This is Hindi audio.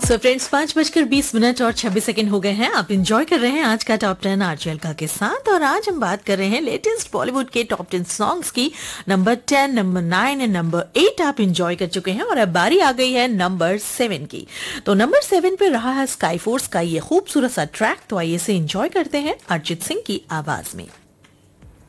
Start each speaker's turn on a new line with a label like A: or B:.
A: सो फ्रेंड्स 5:20 और 26 सेकंड हो गए हैं। आप एंजॉय कर रहे हैं आज का टॉप 10 आरजे अलका के साथ, और आज हम बात कर रहे हैं लेटेस्ट बॉलीवुड के टॉप 10 सॉन्ग्स की। नंबर 10, नंबर 9 एंड नंबर 8 आप एंजॉय कर चुके हैं, और अब बारी आ गई है नंबर 7 की। तो नंबर 7 पे रहा है स्काई फोर्स का ये खूबसूरत सा ट्रैक। तो आइए से एंजॉय करते हैं अरिजीत सिंह की आवाज में।